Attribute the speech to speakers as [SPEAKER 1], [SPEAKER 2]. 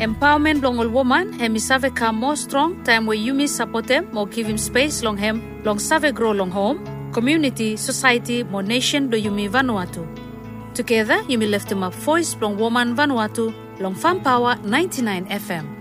[SPEAKER 1] Empowerment long all woman, hemi save ka more strong, time where you support them, more give him space long hem, long save grow long home, community, society, more nation do you me Vanuatu. Together, you may lift him up voice long woman Vanuatu, long Farm Power 99 FM.